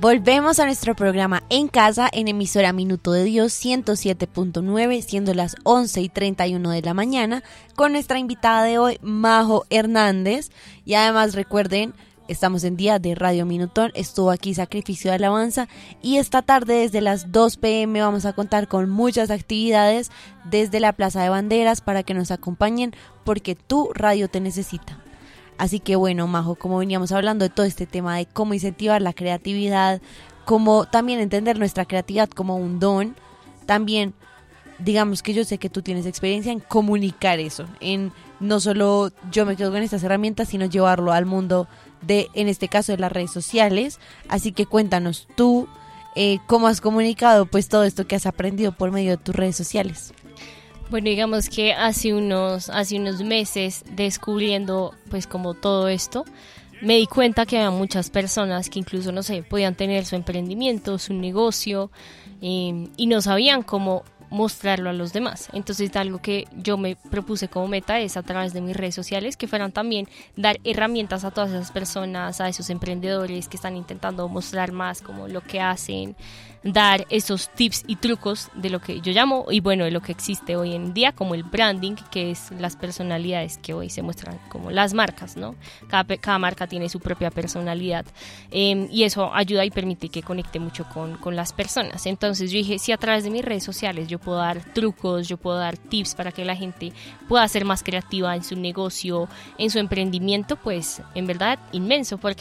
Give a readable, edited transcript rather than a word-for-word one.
Volvemos a nuestro programa En Casa en emisora Minuto de Dios 107.9, siendo las 11:31 de la mañana, con nuestra invitada de hoy, Majo Hernández. Y además recuerden, estamos en día de Radio Minutón, estuvo aquí Sacrificio de Alabanza y esta tarde desde las 2 p.m. vamos a contar con muchas actividades desde la Plaza de Banderas para que nos acompañen porque tu radio te necesita. Así que bueno, Majo, como veníamos hablando de todo este tema de cómo incentivar la creatividad, cómo también entender nuestra creatividad como un don, también digamos que yo sé que tú tienes experiencia en comunicar eso, en no solo yo me quedo con estas herramientas, sino llevarlo al mundo de, en este caso, de las redes sociales. Así que cuéntanos tú cómo has comunicado pues todo esto que has aprendido por medio de tus redes sociales. Bueno, digamos que hace unos meses, descubriendo pues como todo esto, me di cuenta que había muchas personas que incluso, no sé, podían tener su emprendimiento, su negocio, y no sabían cómo mostrarlo a los demás. Entonces algo que yo me propuse como meta es a través de mis redes sociales que fueran también dar herramientas a todas esas personas, a esos emprendedores que están intentando mostrar más como lo que hacen, dar esos tips y trucos de lo que yo llamo, y bueno, de lo que existe hoy en día, como el branding, que es las personalidades que hoy se muestran como las marcas, ¿no? Cada marca tiene su propia personalidad, y eso ayuda y permite que conecte mucho con las personas. Entonces yo dije, si a través de mis redes sociales yo puedo dar trucos, yo puedo dar tips para que la gente pueda ser más creativa en su negocio, en su emprendimiento, pues en verdad inmenso, porque